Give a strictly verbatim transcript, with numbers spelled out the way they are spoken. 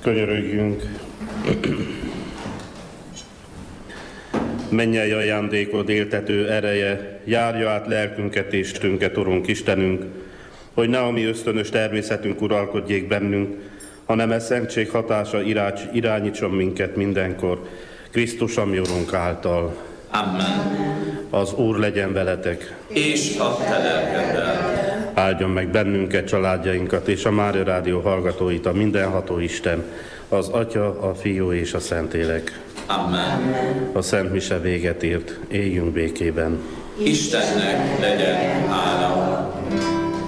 Könyörögjünk. Mennyei ajándékod, éltető ereje, járja át lelkünket és tünket, Urunk Istenünk, hogy ne a mi ösztönös természetünk uralkodjék bennünk, hanem e szentség hatása irány, irányítson minket mindenkor, Krisztus, ami Urunk által. Amen. Az Úr legyen veletek. És a te lelkeddel. Áldjon meg bennünket, családjainkat és a Mária Rádió hallgatóit a mindenható Isten, az Atya, a Fiú és a Szentlélek. Amen. A Szent Mise véget ért, éljünk békében. Istennek legyen hála.